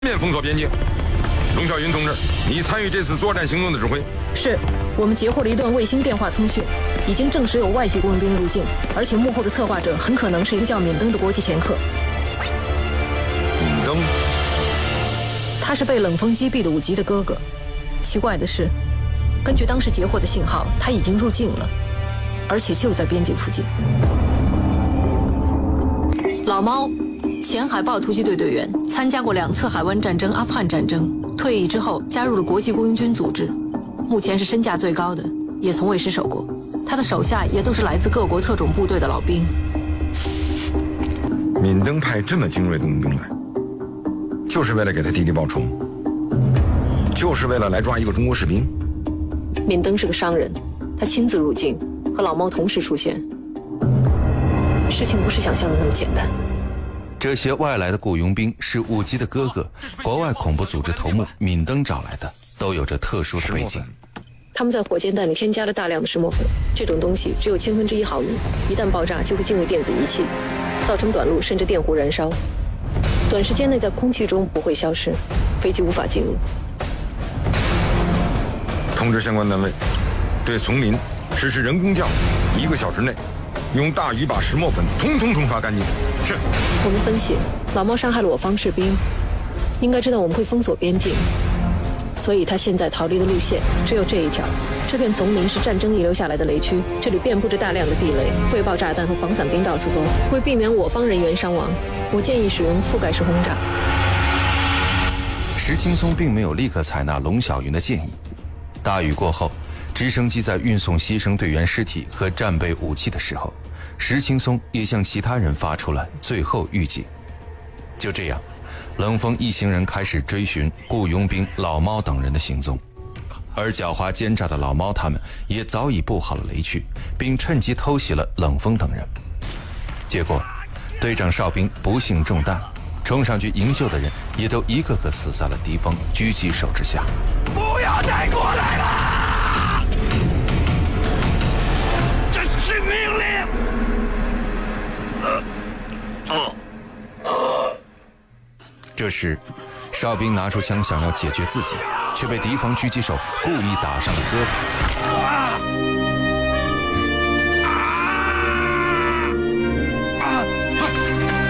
面封锁边境。龙小云同志，你参与这次作战行动的指挥。 是，我们截获了一段卫星电话通讯，已经证实有外籍雇佣兵入境，而且幕后的策划者很可能是一个叫闵登的国际掮客。 闵登， 他是被冷锋击毙的5级的哥哥。奇怪的是，根据当时截获的信号，他已经入境了，而且就在边境附近。老猫，前海豹突击队队员，参加过2次海湾战争、阿富汗战争，退役之后加入了国际雇佣军组织，目前是身价最高的，也从未失手过。他的手下也都是来自各国特种部队的老兵。 闵登派这么精锐的佣兵来，就是为了给他弟弟报仇，就是为了来抓一个中国士兵。 闵登是个商人，他亲自入境，和老猫同时出现。事情不是想象的那么简单。 这些外来的雇佣兵是5级的哥哥，国外恐怖组织头目闵登找来的，都有着特殊的背景。 他们在火箭弹里添加了大量的石墨粉，这种东西只有1/1000毫米，一旦爆炸就会进入电子仪器，造成短路甚至电弧燃烧。短时间内在空气中不会消失，飞机无法进入。 通知相关单位，对丛林实施人工降雨，1个小时内用大雨把石墨粉通通冲刷干净。是。 我们分析，老猫伤害了我方士兵，应该知道我们会封锁边境，所以他现在逃离的路线只有这一条。这片丛林是战争遗留下来的雷区，这里遍布着大量的地雷、会爆炸弹和防伞兵到处都。为避免我方人员伤亡，我建议使用覆盖式轰炸。 石青松并没有立刻采纳龙小云的建议。大雨过后，直升机在运送牺牲队员尸体和战备武器的时候，石青松也向其他人发出了最后预警。就这样，冷锋一行人开始追寻雇佣兵老猫等人的行踪，而狡猾奸诈的老猫他们也早已布好了雷区，并趁机偷袭了冷锋等人。结果，队长哨兵不幸中弹，冲上去营救的人也都一个个死在了敌方狙击手之下。 不要再过来了！这是命令！ 这时，哨兵拿出枪想要解决自己，却被敌方狙击手故意打伤了胳膊。